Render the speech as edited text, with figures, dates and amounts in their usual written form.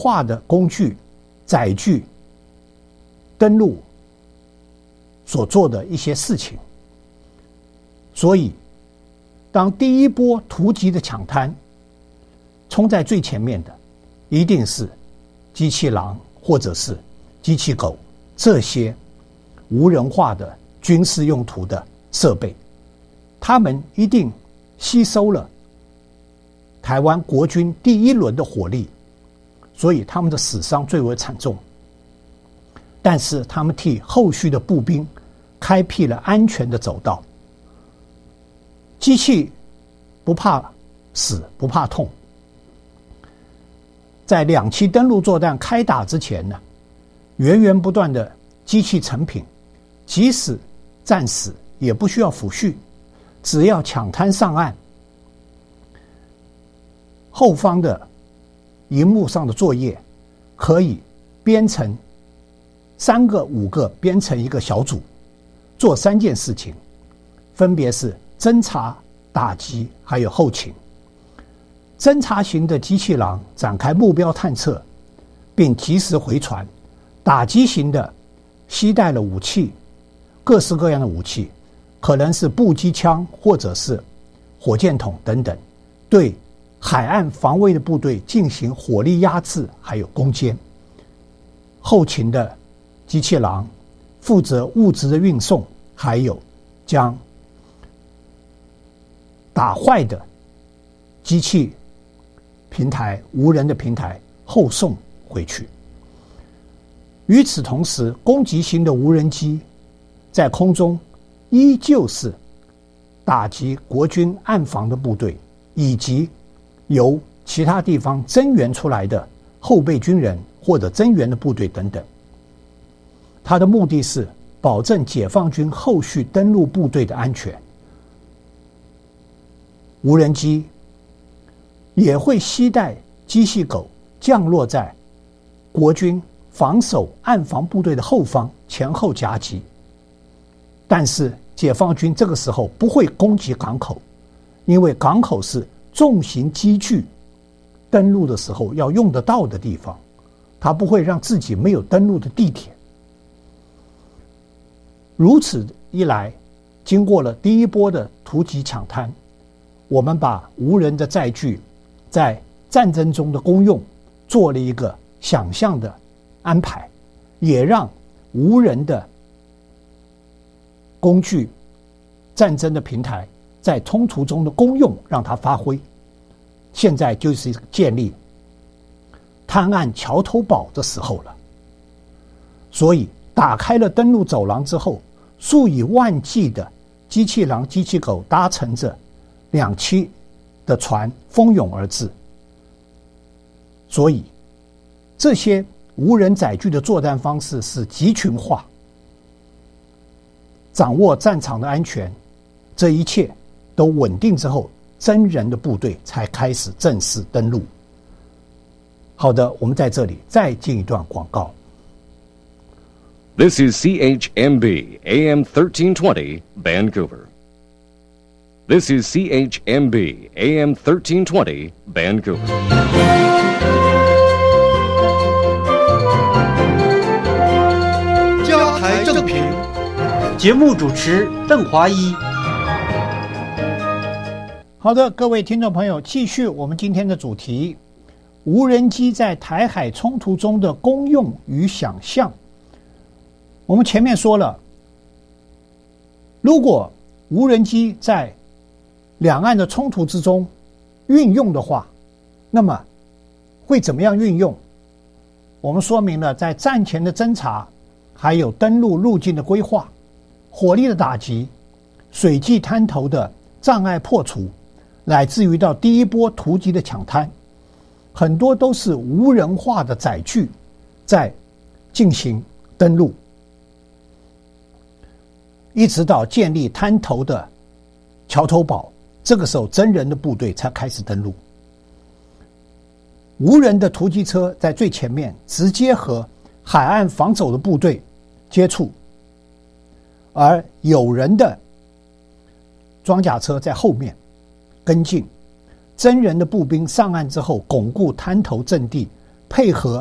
化的工具、载具登陆所做的一些事情。所以当第一波突击的抢滩冲在最前面的一定是机器狼或者是机器狗这些无人化的军事用途的设备，他们一定吸收了台湾国军第一轮的火力，所以他们的死伤最为惨重。但是他们替后续的步兵开辟了安全的走道。机器不怕死，不怕痛。在2期登陆作战开打之前呢，源源不断的机器成品，即使战死也不需要抚恤，只要抢滩上岸，后方的荧幕上的作业可以编成3个5个编成一个小组，做3件事情，分别是侦察、打击还有后勤。侦察型的机器狼展开目标探测并及时回传，打击型的携带了武器，各式各样的武器，可能是步机枪或者是火箭筒等等，对海岸防卫的部队进行火力压制还有攻坚。后勤的机器狼负责物资的运送，还有将打坏的机器平台、无人的平台后送回去。与此同时，攻击型的无人机在空中依旧是打击国军暗防的部队，以及由其他地方增援出来的后备军人或者增援的部队等等。它的目的是保证解放军后续登陆部队的安全。无人机也会携带机器狗降落在国军防守暗防部队的后方，前后夹击。但是解放军这个时候不会攻击港口，因为港口是重型机具登陆的时候要用得到的地方，他不会让自己没有登陆的地点。如此一来，经过了第一波的突击抢滩，我们把无人的载具在战争中的功用做了一个想象的安排，也让无人的工具、战争的平台在冲突中的功用让它发挥。现在就是建立滩岸桥头堡的时候了。所以打开了登陆走廊之后，数以万计的机器狼、机器狗搭乘着2栖的船蜂拥而至。所以这些无人载具的作战方式是集群化，掌握战场的安全，这一切都稳定之后，真人的部队才开始正式登陆。好的，我们在这里再进一段广告。 This is CHMB AM 1320 Vancouver. This is CHMB AM 1320 Vancouver. 加台正评，节目主持邓华一。 好的，各位听众朋友，继续我们今天的主题：无人机在台海冲突中的功用与想象。我们前面说了，如果无人机在两岸的冲突之中运用的话，那么会怎么样运用？我们说明了在战前的侦察，还有登陆路径的规划、火力的打击、水际滩头的障碍破除，乃至于到第一波突击的抢滩，很多都是无人化的载具在进行登陆，一直到建立滩头的桥头堡，这个时候真人的部队才开始登陆。无人的突击车在最前面，直接和海岸防守的部队接触，而有人的装甲车在后面跟进。真人的步兵上岸之后，巩固滩头阵地， 配合